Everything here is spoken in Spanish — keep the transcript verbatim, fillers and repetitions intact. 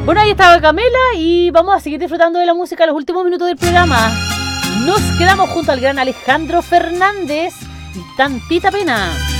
Bueno, ahí estaba Camela y vamos a seguir disfrutando de la música en los últimos minutos del programa. Nos quedamos junto al gran Alejandro Fernández y Tantita Pena.